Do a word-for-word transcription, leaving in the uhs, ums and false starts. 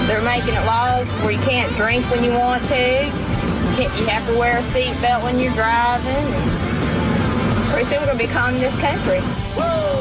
They're making it laws where you can't drink when you want to. You, can't, you have to wear a seatbelt when you're driving. Pretty soon we're going to be calling this country.